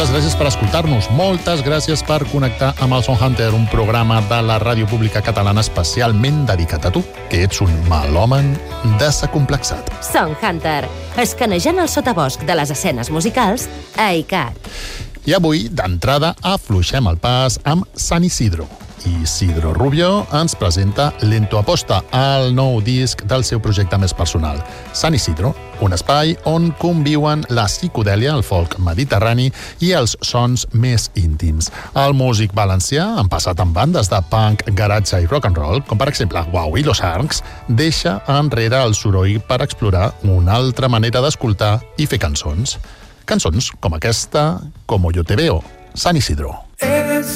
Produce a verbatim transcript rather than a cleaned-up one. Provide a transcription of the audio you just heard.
moltes gràcies per escoltar-nos, moltes gràcies per connectar amb el Sound Hunter, un programa de la ràdio pública catalana especialment dedicat a tu, que ets un melòman desacomplexat. Sound Hunter, escanejant el sotabosc de les escenes musicals a I C A T. I avui, d'entrada, afluixem el pas amb San Isidro. Isidro Rubio ens presenta Lento Aposta, el nou disc del seu projecte més personal. San Isidro, un espai on conviuen la psicodèlia, el folk mediterrani i els sons més íntims. El músic valencià, en passat amb bandes de punk, garatge i rock and roll, com per exemple Wow i Los Arcs, deixa enrere el soroll per explorar una altra manera d'escoltar i fer cançons. Cançons com aquesta, Como yo te veo, San Isidro. Eres